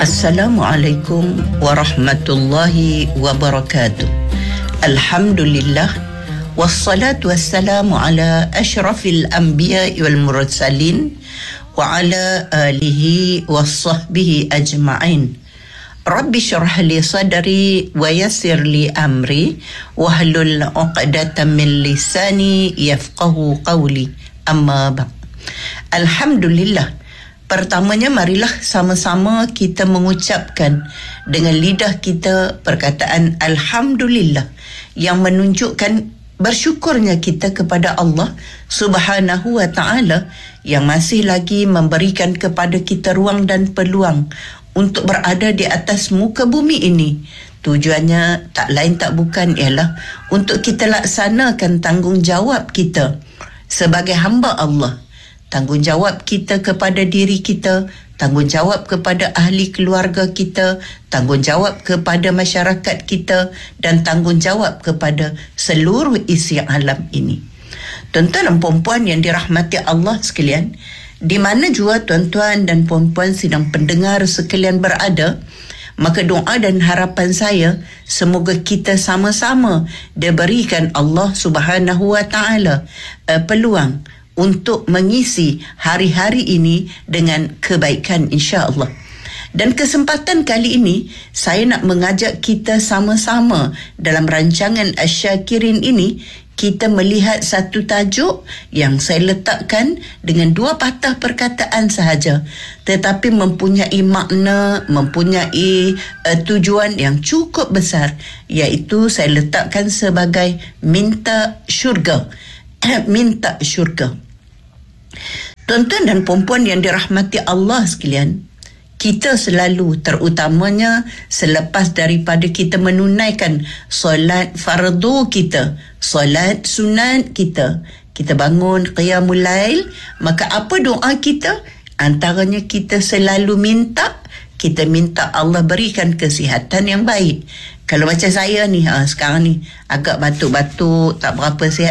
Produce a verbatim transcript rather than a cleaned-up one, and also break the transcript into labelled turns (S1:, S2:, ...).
S1: Assalamualaikum warahmatullahi wabarakatuh. Alhamdulillah wassalatu wassalamu ala asyrafil anbiya wal mursalin wa ala alihi wassahbihi ajma'in. Rabbi syrah li sadri wa yassir li amri wahlul 'uqdatam min lisani yafqahu qawli. Amma ba'd. Alhamdulillah. Pertamanya, marilah sama-sama kita mengucapkan dengan lidah kita perkataan Alhamdulillah yang menunjukkan bersyukurnya kita kepada Allah Subhanahu wa ta'ala yang masih lagi memberikan kepada kita ruang dan peluang untuk berada di atas muka bumi ini. Tujuannya tak lain tak bukan ialah untuk kita laksanakan tanggungjawab kita sebagai hamba Allah. Tanggungjawab kita kepada diri kita, tanggungjawab kepada ahli keluarga kita, tanggungjawab kepada masyarakat kita dan tanggungjawab kepada seluruh isi alam ini. Tuan-tuan dan puan-puan yang dirahmati Allah sekalian, di mana jua tuan-tuan dan puan-puan sidang pendengar sekalian berada, maka doa dan harapan saya semoga kita sama-sama diberikan Allah Subhanahu wa ta'ala uh, peluang untuk mengisi hari-hari ini dengan kebaikan insya-Allah. Dan kesempatan kali ini saya nak mengajak kita sama-sama dalam rancangan Asyakirin ini kita melihat satu tajuk yang saya letakkan dengan dua patah perkataan sahaja tetapi mempunyai makna, mempunyai uh, tujuan yang cukup besar, iaitu saya letakkan sebagai minta syurga. Minta syurga. Tuan-tuan dan puan-puan yang dirahmati Allah sekalian, kita selalu, terutamanya selepas daripada kita menunaikan solat fardu kita, solat sunat kita, kita bangun qiyamul lail, maka apa doa kita? Antaranya kita selalu minta, kita minta Allah berikan kesihatan yang baik. Kalau macam saya ni, ha, sekarang ni agak batuk-batuk, tak berapa sihat.